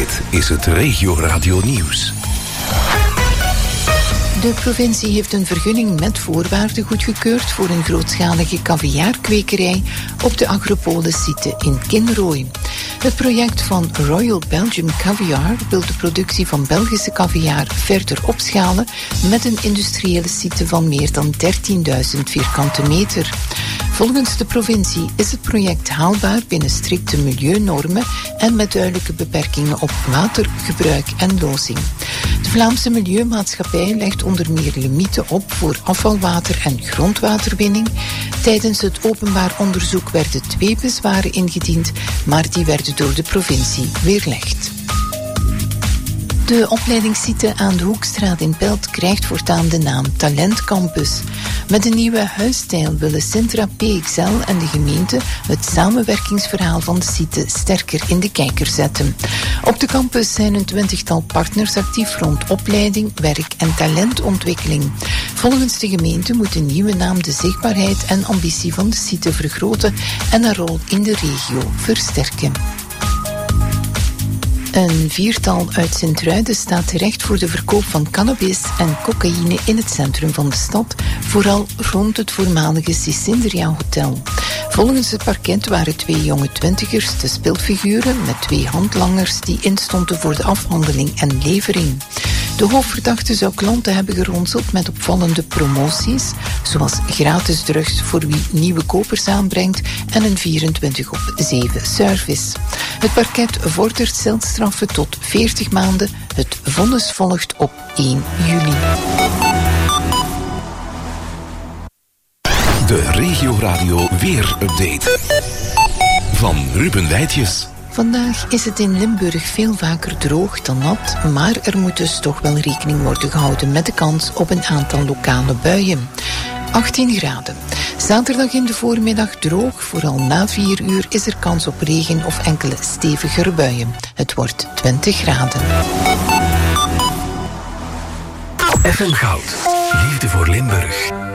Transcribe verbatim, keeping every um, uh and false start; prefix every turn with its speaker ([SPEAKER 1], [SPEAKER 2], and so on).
[SPEAKER 1] Dit is het Regio Radio Nieuws.
[SPEAKER 2] De provincie heeft een vergunning met voorwaarden goedgekeurd voor een grootschalige caviarkwekerij op de Agropole-site in Kinrooi. Het project van Royal Belgium Caviar wil de productie van Belgische caviar verder opschalen met een industriële site van meer dan dertienduizend vierkante meter. Volgens de provincie is het project haalbaar binnen strikte milieunormen en met duidelijke beperkingen op watergebruik en lozing. De Vlaamse Milieumaatschappij legt onder meer limieten op voor afvalwater en grondwaterwinning. Tijdens het openbaar onderzoek werden twee bezwaren ingediend, maar die werden door de provincie weerlegd. De opleidingssite aan de Hoekstraat in Pelt krijgt voortaan de naam Talent Campus. Met een nieuwe huisstijl willen Sintra P X L en de gemeente het samenwerkingsverhaal van de site sterker in de kijker zetten. Op de campus zijn een twintigtal partners actief rond opleiding, werk en talentontwikkeling. Volgens de gemeente moet de nieuwe naam de zichtbaarheid en ambitie van de site vergroten en haar rol in de regio versterken. Een viertal uit Sint-Truiden staat terecht voor de verkoop van cannabis en cocaïne in het centrum van de stad, vooral rond het voormalige Sicindria Hotel. Volgens het parket waren twee jonge twintigers de speelfiguren met twee handlangers die instonden voor de afhandeling en levering. De hoofdverdachte zou klanten hebben geronseld met opvallende promoties, zoals gratis drugs voor wie nieuwe kopers aanbrengt en een vierentwintig op zeven service. Het parket vordert celstraffen tot veertig maanden. Het vonnis volgt op één juli.
[SPEAKER 1] De Regio Radio Weer-update van Ruben Wijtjes.
[SPEAKER 2] Vandaag is het in Limburg veel vaker droog dan nat, maar er moet dus toch wel rekening worden gehouden met de kans op een aantal lokale buien. achttien graden. Zaterdag in de voormiddag droog, vooral na vier uur is er kans op regen of enkele stevigere buien. Het wordt twintig graden.
[SPEAKER 1] F M Goud. Liefde voor Limburg.